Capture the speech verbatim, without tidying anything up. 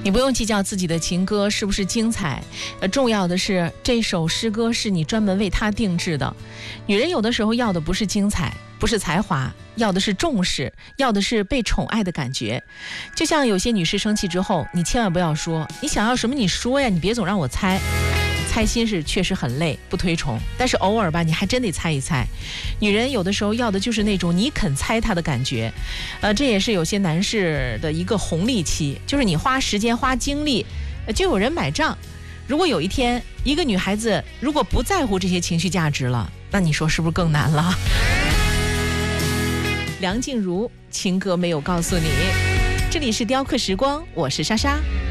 你不用计较自己的情歌是不是精彩，呃，重要的是这首诗歌是你专门为他定制的。女人有的时候要的不是精彩，不是才华，要的是重视，要的是被宠爱的感觉。就像有些女士生气之后，你千万不要说你想要什么你说呀，你别总让我猜。猜心事确实很累，不推崇，但是偶尔吧，你还真得猜一猜。女人有的时候要的就是那种你肯猜她的感觉，呃，这也是有些男士的一个红利期，就是你花时间花精力，就有人买账。如果有一天一个女孩子如果不在乎这些情绪价值了，那你说是不是更难了？梁静茹，情歌没有告诉你。这里是雕刻时光，我是莎莎。